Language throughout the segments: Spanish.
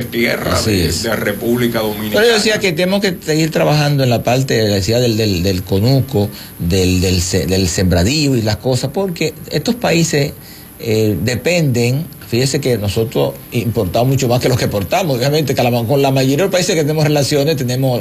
tierra de República Dominicana. Pero yo decía que tenemos que seguir trabajando en la parte, decía, del conuco, del sembradío y las cosas, porque estos países dependen. Fíjese que nosotros importamos mucho más que los que exportamos. Obviamente, con la mayoría de los países que tenemos relaciones, tenemos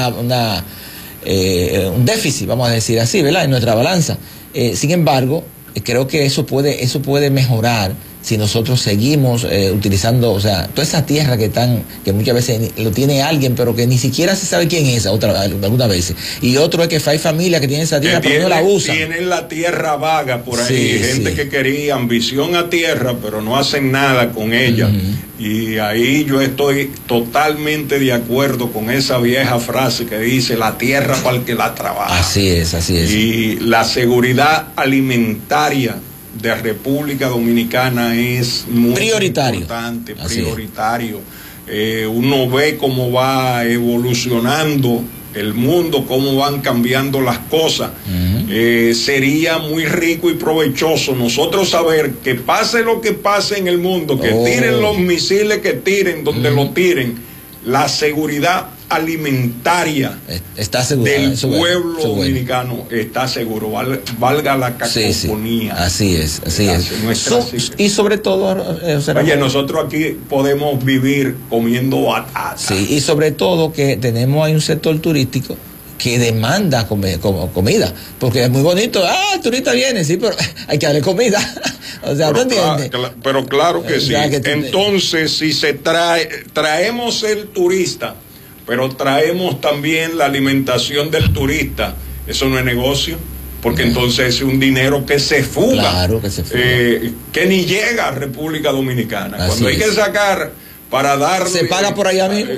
un déficit, vamos a decir así, ¿verdad?, en nuestra balanza. Sin embargo, creo que eso puede mejorar si nosotros seguimos utilizando, o sea, toda esa tierra que muchas veces lo tiene alguien, pero que ni siquiera se sabe quién es algunas veces. Y otro es que hay familias que tienen esa tierra, pero no la usan. Tienen la tierra vaga por ahí, gente que quería ambición a tierra, pero no hacen nada con ella. Y ahí yo estoy totalmente de acuerdo con esa vieja frase que dice, la tierra para el que la trabaja. Así es. Y la seguridad alimentaria de República Dominicana es muy importante, prioritario. Uno ve cómo va evolucionando el mundo, cómo van cambiando las cosas. Sería muy rico y provechoso nosotros saber que pase lo que pase en el mundo, que tiren los misiles que tiren, donde lo tiren, la seguridad alimentaria está seguro, del pueblo dominicano está seguro, valga la cacofonía. Así es. Y sobre todo, oye, nosotros aquí podemos vivir comiendo batata. Sí, y sobre todo que tenemos ahí un sector turístico que demanda comida, porque es muy bonito, el turista viene, sí, pero hay que darle comida. O sea, ¿tú entiendes? Pero claro que sí. Entonces, si traemos el turista, pero traemos también la alimentación del turista, eso no es negocio, porque entonces es un dinero que se fuga, claro que se fuga, que ni llega a República Dominicana. Así cuando hay que sacar para darle, se paga por allá mismo,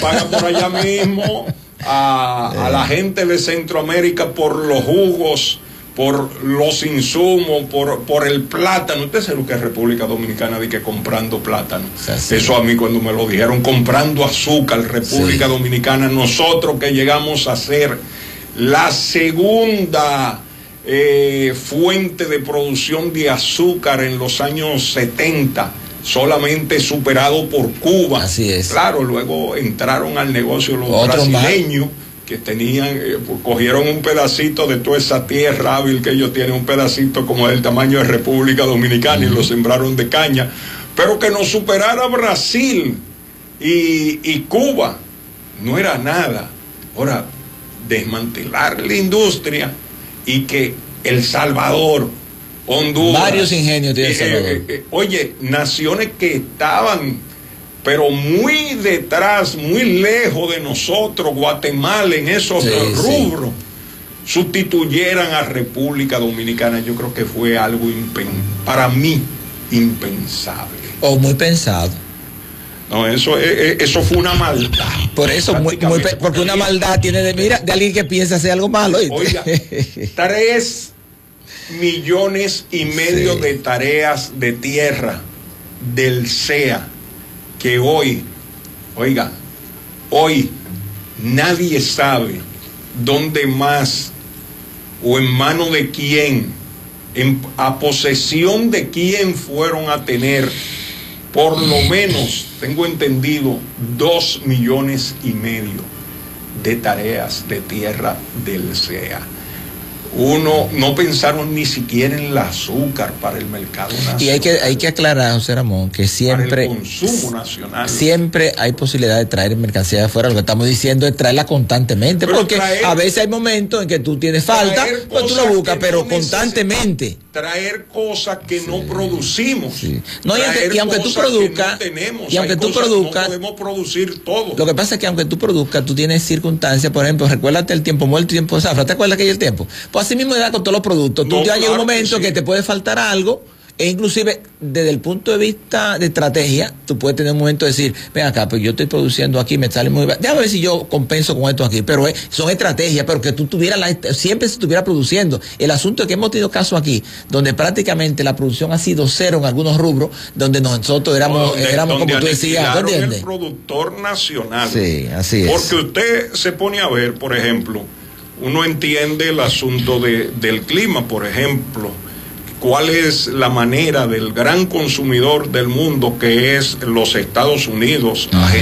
a la gente de Centroamérica por los jugos, por los insumos, por el plátano. Usted sabe lo que es República Dominicana, de que comprando plátano. Eso a mí cuando me lo dijeron, comprando azúcar, República Dominicana, nosotros que llegamos a ser la segunda fuente de producción de azúcar en los años 70, solamente superado por Cuba. Así es. Claro, luego entraron al negocio los brasileños, que tenían, cogieron un pedacito de toda esa tierra hábil que ellos tienen, un pedacito como del tamaño de República Dominicana, y lo sembraron de caña, pero que nos superara Brasil y Cuba no era nada. Ahora, desmantelar la industria y que El Salvador, Honduras, varios ingenios tiene El Salvador. Oye, naciones que estaban pero muy detrás, muy lejos de nosotros, Guatemala, en esos rubros, sustituyeran a República Dominicana. Yo creo que fue algo para mí impensable. O muy pensado. No, eso fue una maldad. Por eso, porque una maldad tiene de alguien que piensa hacer algo malo. Oiga, 3,5 millones de tareas de tierra del CEA, que hoy nadie sabe dónde más o en manos de quién, a posesión de quién fueron a tener, por lo menos, tengo entendido, 2,5 millones de tareas de tierra del CEA. No pensaron ni siquiera en el azúcar para el mercado nacional. Y hay que aclarar, José Ramón, que siempre, para el consumo nacional, siempre hay posibilidad de traer mercancía de afuera. Lo que estamos diciendo es traerla constantemente, pero porque a veces hay momentos en que tú tienes falta, pues tú lo buscas, pero constantemente. Traer cosas que no producimos. Sí. No, y aunque tú produzcas, no podemos producir todo. Lo que pasa es que aunque tú produzcas, tú tienes circunstancias, por ejemplo, recuérdate el tiempo muerto y tiempo de zafra. ¿Te acuerdas que hay el tiempo? Pues así mismo da con todos los productos. Tú ya llega un momento que te puede faltar algo, e inclusive desde el punto de vista de estrategia, tú puedes tener un momento de decir, ven acá, pues yo estoy produciendo aquí, me sale muy bien, déjame ver si yo compenso con esto aquí, pero son estrategias, pero que tú siempre se estuviera produciendo. El asunto es que hemos tenido casos aquí, donde prácticamente la producción ha sido cero en algunos rubros, donde nosotros éramos como tú decías, ¿entiendes? El productor nacional. Sí, así es. Porque usted se pone a ver, por ejemplo, uno entiende el asunto del clima, por ejemplo, cuál es la manera del gran consumidor del mundo, que es los Estados Unidos,